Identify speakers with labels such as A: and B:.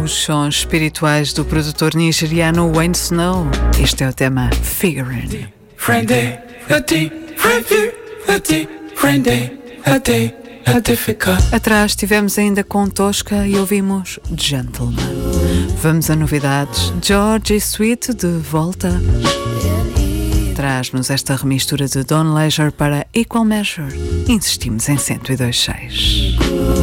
A: Os sons espirituais do produtor nigeriano Wayne Snow. Este é o tema Figuring. Atrás tivemos ainda com Tosca e ouvimos Gentleman. Vamos a novidades. George Sweet de volta. Traz-nos esta remistura de Don Leisure para Equal Measure. Insistimos em 102.6.